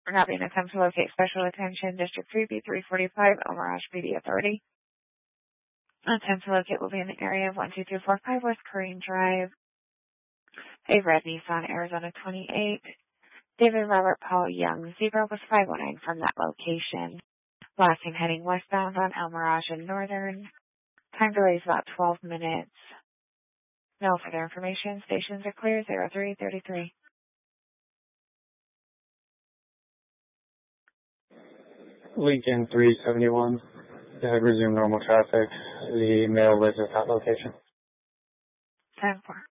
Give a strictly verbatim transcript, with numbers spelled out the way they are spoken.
We're not being attempt to locate special attention, District three B three forty-five, El Mirage P D Authority. Attempt to locate will be in the area of one two two four five West Korean Drive. A red Nissan Arizona twenty-eight. David Robert Paul Young, Zebra was five one nine from that location. Last thing heading westbound on El Mirage and Northern. Time delay is about twelve minutes. No further information. Stations are clear, zero three thirty-three. Lincoln three seventy-one. Yeah, resume normal traffic. The male lives at that location. ten four.